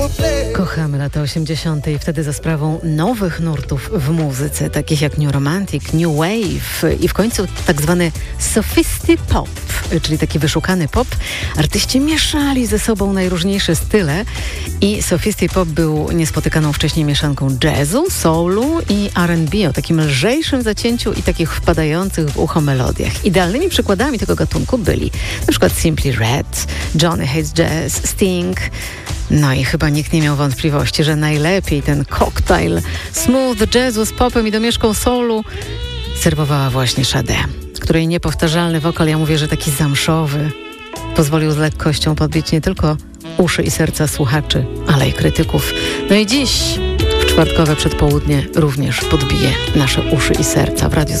Kochamy lata 80. i wtedy za sprawą nowych nurtów w muzyce, takich jak New Romantic, New Wave i w końcu tak zwany sophisty pop, czyli taki wyszukany pop, artyści mieszali ze sobą najróżniejsze style i sophisty pop był niespotykaną wcześniej mieszanką jazzu, soulu i R&B o takim lżejszym zacięciu i takich wpadających w ucho melodiach. Idealnymi przykładami tego gatunku byli na przykład Simply Red, Johnny Hates Jazz, Sting. No i chyba nikt nie miał wątpliwości, że najlepiej ten koktajl smooth jazzu z popem i domieszką soulu serwowała właśnie Sade, której niepowtarzalny wokal, ja mówię, że taki zamszowy, pozwolił z lekkością podbić nie tylko uszy i serca słuchaczy, ale i krytyków. No i dziś w czwartkowe przedpołudnie również podbije nasze uszy i serca w Radiu